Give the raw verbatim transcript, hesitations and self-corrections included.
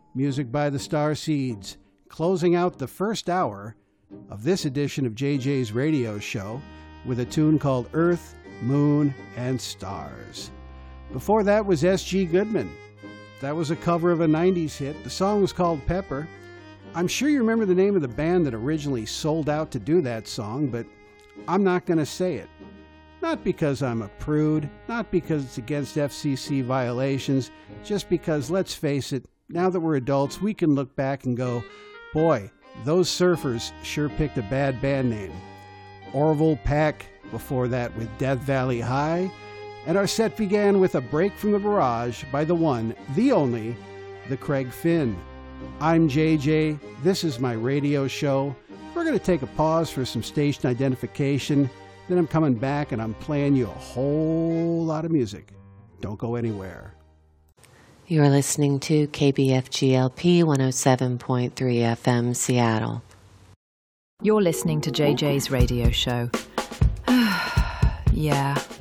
music by the Starseeds, closing out the first hour of this edition of J J's radio show with a tune called Earth, Moon, and Stars. Before that was S G Goodman. That was a cover of a nineties hit. The song was called Pepper. I'm sure you remember the name of the band that originally sold out to do that song, but I'm not going to say it. Not because I'm a prude, not because it's against F C C violations, just because, let's face it, now that we're adults, we can look back and go, boy, those Surfers sure picked a bad band name. Orville Peck, before that with Death Valley High, and our set began with A Break from the Barrage by the one, the only, the Craig Finn. I'm J J, this is my radio show. We're going to take a pause for some station identification, then I'm coming back and I'm playing you a whole lot of music. Don't go anywhere. You're listening to K B F G L P one oh seven point three F M Seattle. You're listening to J J's radio show. Yeah,